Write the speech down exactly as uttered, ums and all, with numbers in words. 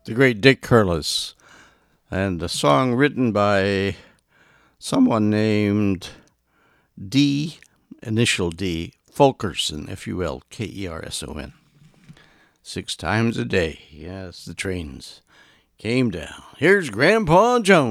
The great Dick Curlis, and a song written by someone named D, initial D, Fulkerson, F U L K E R S O N. Six times a day, yes, the trains came down. Here's Grandpa Jones.